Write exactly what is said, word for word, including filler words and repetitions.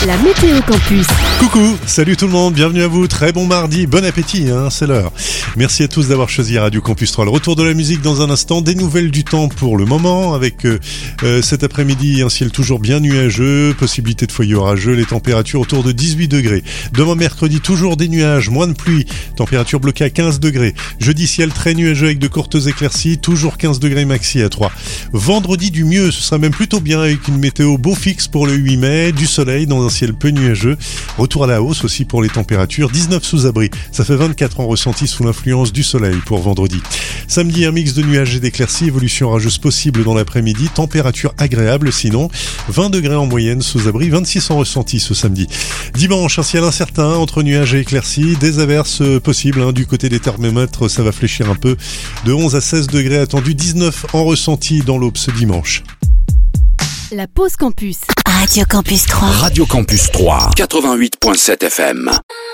La météo campus. Coucou, salut tout le monde, bienvenue à vous, très bon mardi, bon appétit, hein, c'est l'heure. Merci à tous d'avoir choisi Radio Campus trois. Le retour de la musique dans un instant, des nouvelles du temps pour le moment, avec euh, euh, cet après-midi un ciel toujours bien nuageux, possibilité de foyer orageux, les températures autour de dix-huit degrés. Demain mercredi, toujours des nuages, moins de pluie, température bloquée à quinze degrés. Jeudi, ciel très nuageux avec de courtes éclaircies, toujours quinze degrés maxi à Troyes. Vendredi, du mieux, ce sera même plutôt bien avec une météo beau fixe pour le huit mai, du soleil dans un ciel peu nuageux. Retour à la hausse aussi pour les températures, dix-neuf sous abri. Ça fait vingt-quatre en ressenti sous l'influence du soleil pour vendredi. Samedi, un mix de nuages et d'éclaircies, évolution orageuse possible dans l'après-midi, température agréable sinon, vingt degrés en moyenne sous abri, vingt-six en ressenti ce samedi. Dimanche, un ciel incertain entre nuages et éclaircies, des averses possibles hein, du côté des thermomètres, ça va fléchir un peu, de onze à seize degrés attendus, dix-neuf en ressenti dans l'aube ce dimanche. La pause campus. Radio Campus trois. Radio Campus trois, quatre-vingt-huit virgule sept F M.